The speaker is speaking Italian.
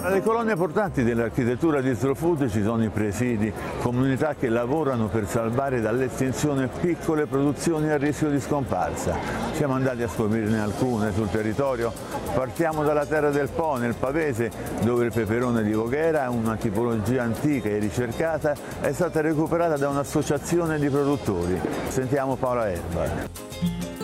Tra le colonne portanti dell'architettura di Slow Food ci sono i presidi, comunità che lavorano per salvare dall'estinzione piccole produzioni a rischio di scomparsa. Siamo andati a scoprirne alcune sul territorio. Partiamo dalla terra del Po, nel Pavese, dove il peperone di Voghera, una tipologia antica e ricercata, è stata recuperata da un'associazione di produttori. Sentiamo Paola Erba.